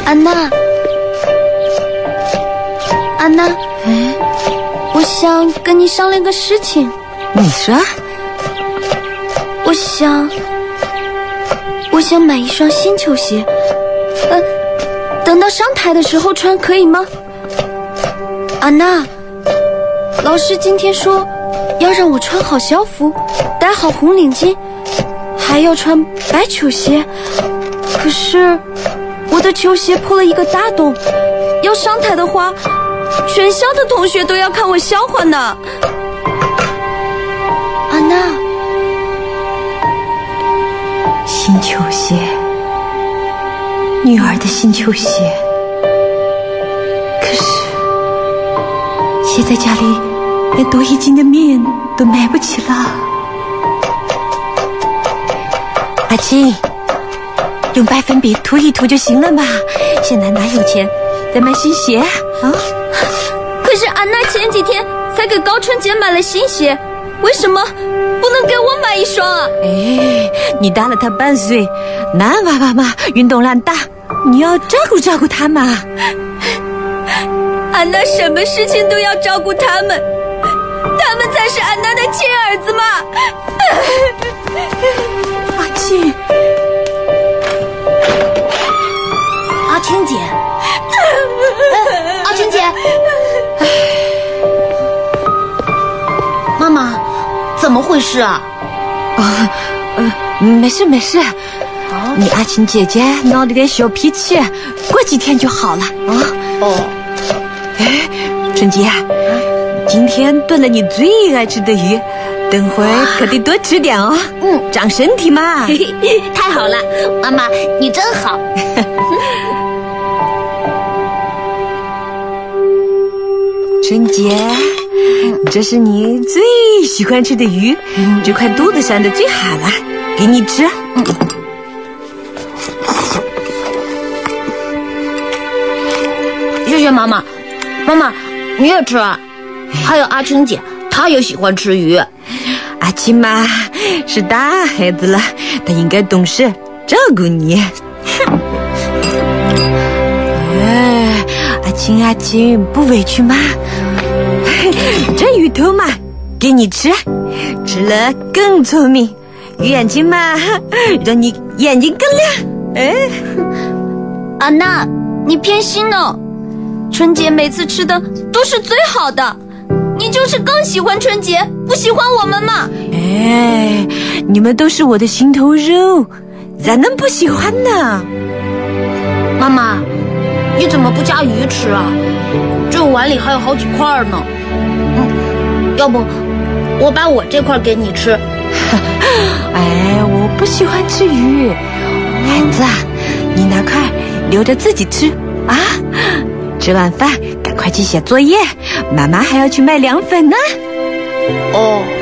安娜，安娜，我想跟你商量个事情。 你说？ 我想买一双新球鞋，等到上台的时候穿可以吗？安娜，老师今天说要让我穿好校服，戴好红领巾，还要穿白球鞋。可是我的球鞋破了一个大洞，要上台的话，全校的同学都要看我笑话呢。安娜， 新球鞋，女儿的新球鞋。可是现在家里连多1斤的面都买不起了。阿青，用百分比涂一涂就行了嘛，现在哪有钱再买新鞋啊？ 可是安娜前几天才给高春姐买了新鞋，为什么不能给我买一双啊？ 你大了她半岁，男娃娃嘛，运动量大，你要照顾她嘛。 安娜什么事情都要照顾他们才是安娜的亲儿子嘛。 阿青， 阿青姐，阿青姐，妈妈，怎么回事啊？ 没事。你阿青姐姐闹了点小脾气，过几天就好了啊。春姐，今天炖了你最爱吃的鱼，等会可得多吃点哦，长身体嘛。 太好了，妈妈你真好。 春姐，这是你最喜欢吃的鱼，这块肚子上的最好了，给你吃。 谢谢妈妈。妈妈你也吃啊？还有阿青姐，她也喜欢吃鱼。 阿青嘛是大孩子了，她应该懂事照顾你。阿青不委屈吗？这鱼头嘛给你吃，吃了更聪明，眼睛嘛让你眼睛更亮。 安娜，你偏心了，春姐每次吃的都是最好的，你就是更喜欢春姐，不喜欢我们嘛。 你们都是我的心头肉，咋能不喜欢呢？ 妈妈，你怎么不加鱼吃啊？这碗里还有好几块呢。要不我把我这块给你吃。 我不喜欢吃鱼。孩子啊，你那块留着自己吃啊。吃完饭赶快去写作业，妈妈还要去卖凉粉呢。 哦。